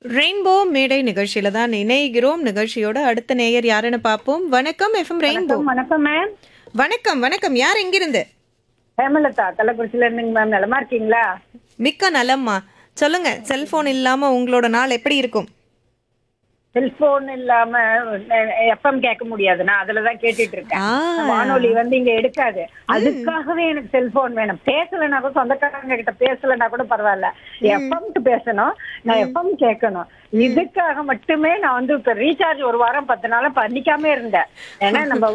Rainbow மேடை நிகழ்ச்சியில தான் இணைகிறோம். நிகழ்ச்சியோட அடுத்த நேயர் யாருன்னு பார்ப்போம். வணக்கம் எஃப்எம் ரெயின்போ. வணக்கம் மேம். வணக்கம் வணக்கம். யார் எங்கிருந்து? ஹேமலதா கள்ளக்குறிச்சியில இருந்துங்க மேம். நலமா இருக்கீங்களா? மிக்க நலம்மா. சொல்லுங்க, செல்போன் இல்லாம உங்களோட நாள் எப்படி இருக்கும்? செல்போன் இல்லாம எஃப்எம் கேட்க முடியாது. நான் அதுலதான் கேட்டுட்டு இருக்கேன். வானொலி இங்க எடுக்காது. அதுக்காகவே எனக்கு செல்போன் வேணும். பேசலன்னா கூட, சொந்தக்காரங்க கிட்ட பேசலன்னா கூட பரவாயில்ல, எஃப்எம்க்கு பேசணும், நான் எஃப்எம் கேட்கணும். இதுக்காக மட்டுமே நான் இப்ப ரீசார்ஜ் ஒரு வாரம் 10 நாளா பண்ணிக்காம இருந்தேன். ஏன்னா நம்ம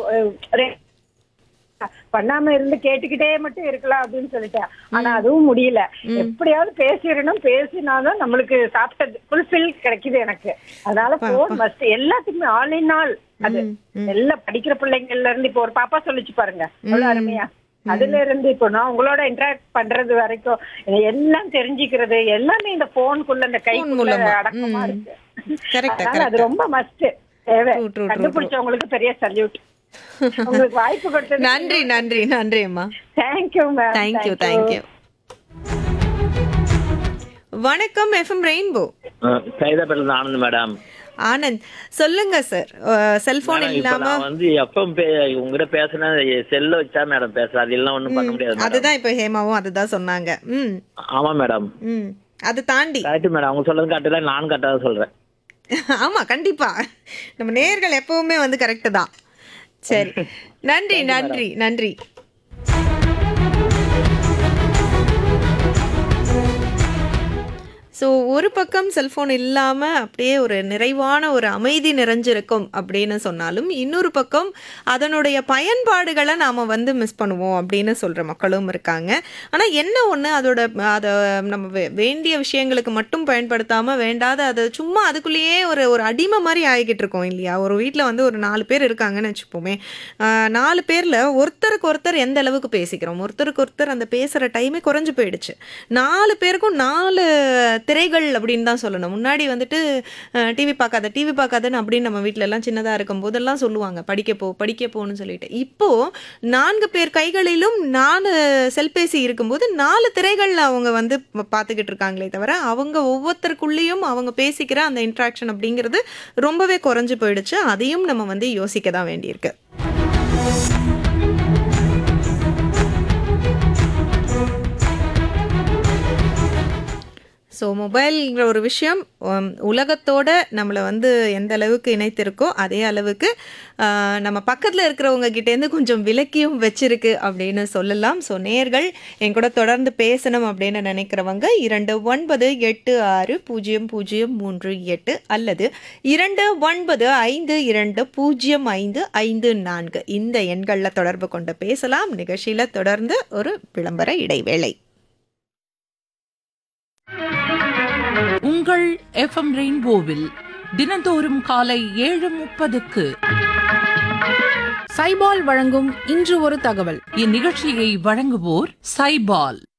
பண்ணாம இருந்து கேட்டுக்கிட்டே மட்டும் இருக்கலாம் அப்படின்னு சொல்லிட்டேன். ஆனா அதுவும் முடியல. எப்படியாவது பேசிடணும். பேசினாதான் நம்மளுக்கு சாப்பிட்டது ஃபுல்ஃபில் கிடைக்குது எனக்கு. அதனால போன் மஸ்ட். எல்லாத்துக்குமே ஆல் இன் ஆல். அது எல்லாம் படிக்கிற பிள்ளைங்கள்ல இருந்து இப்ப ஒரு பாப்பா சொல்லிச்சு பாருங்க, அவ்வளவு அருமையா. அதுல இருந்து இப்போ நான் உங்களோட இன்டராக்ட் பண்றது வரைக்கும் எல்லாம் தெரிஞ்சுக்கிறது எல்லாமே இந்த போனுக்குள்ள, இந்த கைக்குள்ள அடக்கமா இருக்கு. அதனால அது ரொம்ப மஸ்ட் தேவை. கண்டுபிடிச்சவங்களுக்கு பெரிய சல்யூட். உங்களுக்கு வாய்ப்பு கொடுத்தது நன்றி நன்றி நன்றி அம்மா. Thank you ma'am. Thank you thank you. வணக்கம் FM rainbow. சைதாப்பேட்டில Anand madam. Anand சொல்லுங்க சார். செல்போன் இல்லாம எஃப்எம் உங்ககிட்ட பேசினா செல்ல வச்சா மேடம் பேசலாம். அது எல்லாம் ஒண்ணும் பண்ண முடியாது. அதுதான் இப்ப ஹேமாவும் அதுதான் சொன்னாங்க. ஆமா மேடம். அது தாண்டி கரெக்ட் மேடம். அவங்க சொல்றது கரெக்ட் தான், நானும் கரெக்டா தான் சொல்றேன். ஆமா கண்டிப்பா. நம்ம நேயர்கள் எப்பவுமே கரெக்ட் தான். சரி, நன்றி நன்றி நன்றி. ஸோ ஒரு பக்கம் செல்ஃபோன் இல்லாமல் அப்படியே ஒரு நிறைவான ஒரு அமைதி நிறைஞ்சிருக்கும் அப்படின்னு சொன்னாலும், இன்னொரு பக்கம் அதனுடைய பயன்பாடுகளை நாம் மிஸ் பண்ணுவோம் அப்படின்னு சொல்கிற மக்களும் இருக்காங்க. ஆனால் என்ன ஒன்று, அதை நம்ம வேண்டிய விஷயங்களுக்கு மட்டும் பயன்படுத்தாமல், வேண்டாத அதை சும்மா அதுக்குள்ளேயே ஒரு அடிமை மாதிரி ஆகிக்கிட்டு இருக்கோம் இல்லையா? ஒரு வீட்டில் ஒரு 4 பேர் இருக்காங்கன்னு வச்சுப்போமே. 4 பேரில் ஒருத்தருக்கு ஒருத்தர் எந்த அளவுக்கு பேசிக்கிறோம், ஒருத்தருக்கு ஒருத்தர் அந்த பேசுகிற டைமே குறைஞ்சு போயிடுச்சு. 4 பேருக்கும் 4 திரைகள் அப்படின்னு தான் சொல்லணும். முன்னாடி டிவி பார்க்காதன்னு அப்படின்னு நம்ம வீட்டில எல்லாம் சின்னதாக இருக்கும் போதெல்லாம் சொல்லுவாங்க, படிக்க போன்னு சொல்லிட்டு. இப்போ 4 பேர் கைகளிலும் 4 செல்பேசி இருக்கும்போது 4 திரைகள் அவங்க பார்த்துக்கிட்டு இருக்காங்களே தவிர, அவங்க ஒவ்வொருத்தருக்குள்ளேயும் அவங்க பேசிக்கிற அந்த இன்ட்ராக்ஷன் அப்படிங்கிறது ரொம்பவே குறைஞ்சு போயிடுச்சு. அதையும் நம்ம யோசிக்க தான் வேண்டியிருக்கு. ஸோ மொபைல்ங்கிற ஒரு விஷயம் உலகத்தோட நம்மளை எந்த அளவுக்கு இணைத்திருக்கோ, அதே அளவுக்கு நம்ம பக்கத்தில் இருக்கிறவங்க கிட்டேருந்து கொஞ்சம் விலக்கியும் வச்சிருக்கு அப்படின்னு சொல்லலாம். ஸோ நேயர்கள் என் கூட தொடர்ந்து பேசணும் அப்படின்னு நினைக்கிறவங்க 2986000038 அல்லது 2952050554 இந்த எண்களில் தொடர்பு கொண்டு பேசலாம். நிகழ்ச்சியில் தொடர்ந்து ஒரு விளம்பர இடைவேளை. உங்கள் எஃப்எம் ரெயின்போவில் தினந்தோறும் காலை 7:30க்கு சைபால் வழங்கும் இன்று ஒரு தகவல். இந்நிகழ்ச்சியை வழங்குவோர் சைபால்.